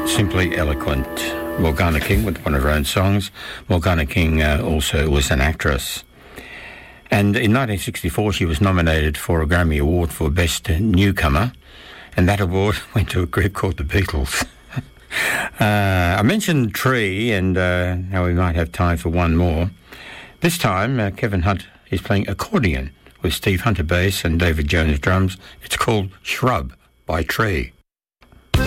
Simply eloquent. Morgana King with one of her own songs. Morgana King also was an actress. And in 1964, she was nominated for a Grammy Award for Best Newcomer, and that award went to a group called the Beatles. I mentioned Tree, and now we might have time for one more. This time, Kevin Hunt is playing accordion with Steve Hunter bass and David Jones drums. It's called Shrub by Tree.